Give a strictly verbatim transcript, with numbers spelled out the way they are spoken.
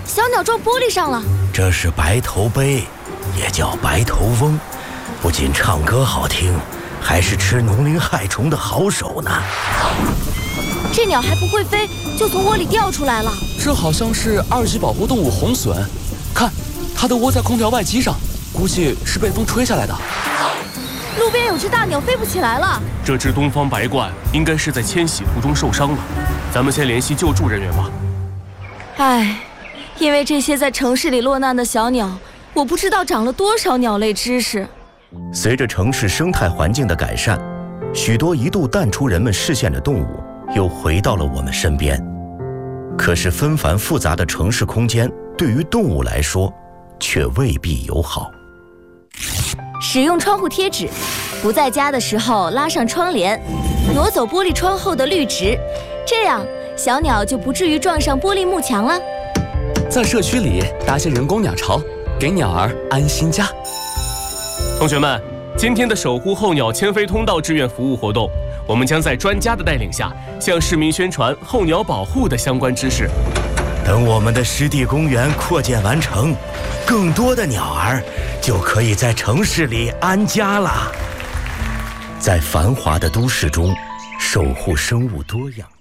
小鸟撞玻璃上了。 这是白头鹎，也叫白头翁，不仅唱歌好听，还是吃农林害虫的好手呢。 这鸟还不会飞，就从窝里掉出来了。 这好像是二级保护动物红隼，看，它都窝在空调外机上，估计是被风吹下来的。 路边有只大鸟飞不起来了。 这只东方白鹳应该是在迁徙途中受伤了，咱们先联系救助人员吧。 唉，因为这些在城市里落难的小鸟，我不知道长了多少鸟类知识。 随着城市生态环境的改善，许多一度淡出人们视线的动物又回到了我们身边。可是纷繁复杂的城市空间对于动物来说却未必友好。 使用窗户贴纸，不在家的时候拉上窗帘，挪走玻璃窗后的绿植，这样小鸟就不至于撞上玻璃幕墙了。 在社区里搭些人工鸟巢，给鸟儿安心家。 同学们，今天的守护候鸟迁飞通道志愿服务活动，我们将在专家的带领下，向市民宣传候鸟保护的相关知识。 等我们的湿地公园扩建完成，更多的鸟儿就可以在城市里安家了。在繁华的都市中，守护生物多样。